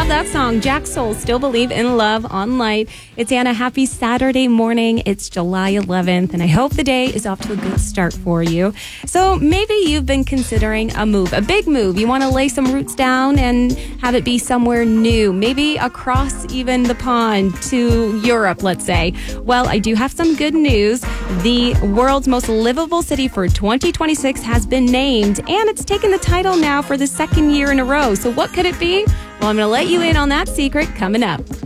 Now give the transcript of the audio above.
love that song. Jack Soul, Still Believe in Love on Light. It's Anna. Happy Saturday morning. It's July 11th, and I hope the day is off to a good start for you. So maybe you've been considering a move, a big move. You want to lay some roots down and have it be somewhere new, maybe across even the pond to Europe, let's say. Well, I do have some good news. The world's most livable city for 2026 has been named, and it's taken the title now for the second year in a row. So what could it be? Well, I'm going to let you in on that secret coming up.